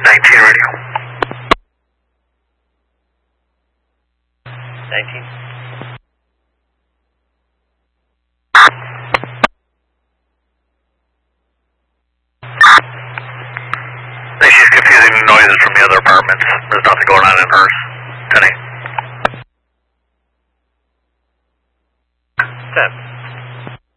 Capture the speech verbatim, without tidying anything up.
nineteen radio. nineteen. I think she's confusing noises from the other apartments. There's nothing going on in hers.